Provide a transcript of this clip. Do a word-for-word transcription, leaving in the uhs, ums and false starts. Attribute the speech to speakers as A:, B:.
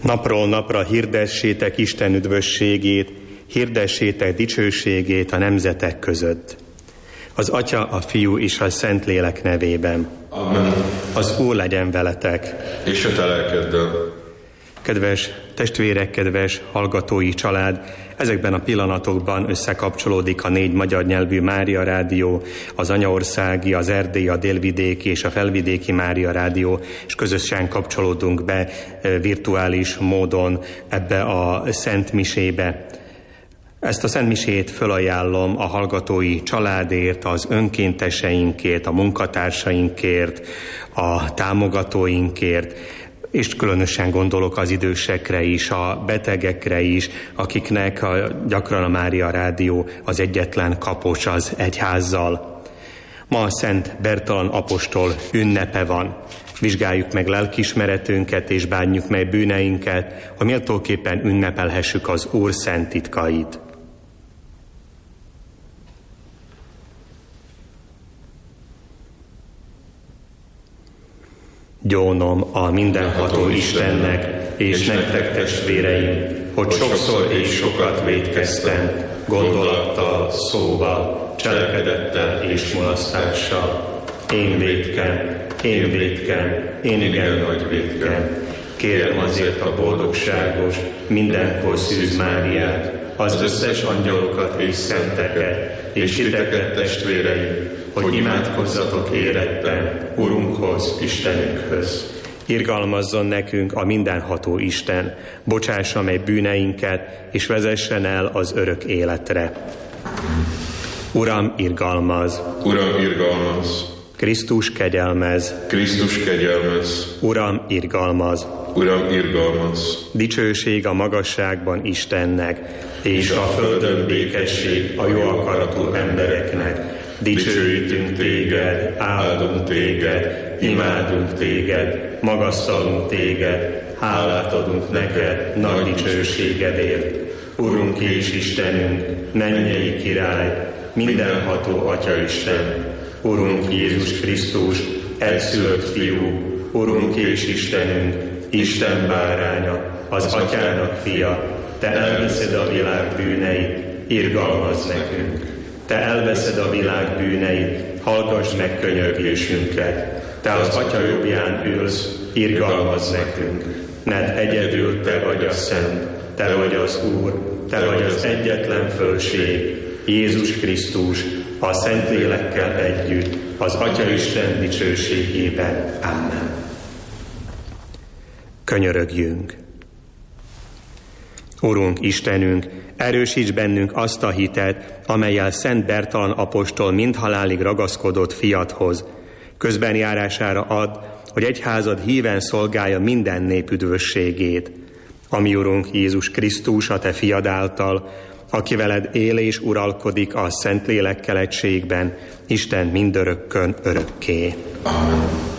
A: Napról napra hirdessétek Isten üdvösségét, hirdessétek dicsőségét a nemzetek között. Az Atya, a Fiú és a Szentlélek nevében.
B: Amen.
A: Az Úr legyen veletek.
B: És a te lelkeddel.
A: Kedves testvérek, kedves hallgatói család, ezekben a pillanatokban összekapcsolódik a négy magyar nyelvű Mária Rádió, az anyaországi, az erdélyi, a délvidéki és a felvidéki Mária Rádió, és közösen kapcsolódunk be virtuális módon ebbe a Szent Misébe. Ezt a Szent Misét fölajánlom a hallgatói családért, az önkénteseinkért, a munkatársainkért, a támogatóinkért, és különösen gondolok az idősekre is, a betegekre is, akiknek a, gyakran a Mária Rádió az egyetlen kapocs az egyházzal. Ma a Szent Bertalan apostol ünnepe van. Vizsgáljuk meg lelkiismeretünket és bánjuk meg bűneinket, hogy méltóképpen ünnepelhessük az Úr szent titkait. Gyónom a mindenható Istennek, és nektek testvéreim, hogy sokszor és sokat vétkeztem, gondolattal, szóval, cselekedettel és mulasztással. Én vétkem, én vétkem, én igen nagy vétkem. Kérem azért a boldogságos, mindenkor Szűz Máriát, az összes angyalokat és szenteket, és titeket testvéreim, hogy imádkozzatok éretten Urunkhoz, Istenünkhöz. Irgalmazzon nekünk a mindenható Isten, bocsássa meg bűneinket, és vezessen el az örök életre. Uram, irgalmaz!
B: Uram, irgalmaz!
A: Krisztus, kegyelmez!
B: Krisztus, kegyelmez!
A: Uram, irgalmaz!
B: Uram, irgalmaz!
A: Dicsőség a magasságban Istennek, és a földön békesség a jó akaratú embereknek. Dicsőítünk téged, áldunk téged, imádunk téged, magasztalunk téged, hálát adunk neked nagy dicsőségedért. Urunk és Istenünk, mennyei király, mindenható Atyaisten, Urunk Jézus Krisztus, egyszülött Fiú, Urunk és Istenünk, Isten báránya, az Atyának fia, te elviszed a világ bűneit, irgalmazz nekünk. Te elveszed a világ bűneit, hallgass meg könyörgésünket. Te az Atya jobbján ülsz, irgalmazz nekünk. Mert egyedül te vagy a Szent, te vagy az Úr, te vagy az egyetlen fölség, Jézus Krisztus, a Szentlélekkel együtt, az Atyaisten dicsőségében. Amen. Könyörögjünk. Urunk, Istenünk, erősíts bennünk azt a hitet, amellyel Szent Bertalan apostol mindhalálig ragaszkodott fiadhoz. Közben járására add, hogy egyházad híven szolgálja minden nép üdvösségét. Ami Urunk Jézus Krisztus, a te fiad által, aki veled él és uralkodik a Szentlélekkel egységben, Isten mindörökkön örökké.
B: Amen.